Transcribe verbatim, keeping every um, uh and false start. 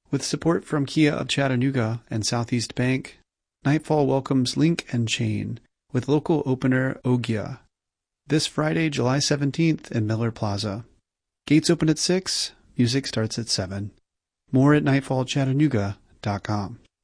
With support from Kia of Chattanooga and Southeast Bank, Nightfall welcomes Link and Chain with local opener Ogia this Friday, July seventeenth in Miller Plaza. Gates open at six, music starts at seven. More at nightfall chattanooga dot com.